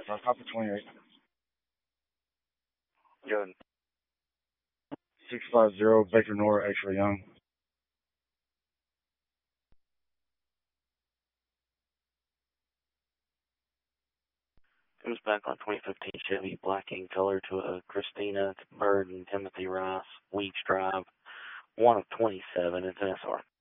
copy 28. Good. 650 Baker Nora, X-ray Young. Comes back on 2015 Chevy black ink color to a Christina Bird and Timothy Rice, Weech Drive, 1 of 27. It's an SR.